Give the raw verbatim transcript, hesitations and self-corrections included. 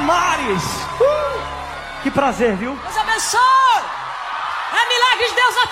Damares. Uh, que prazer, viu? Deus abençoe. É milagre de Deus na